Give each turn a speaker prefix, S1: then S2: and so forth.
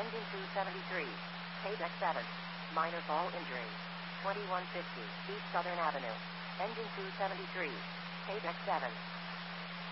S1: Engine 273. Paydeck 7. Minor fall injury. 2150 East Southern Avenue. Engine 273. Paydeck 7.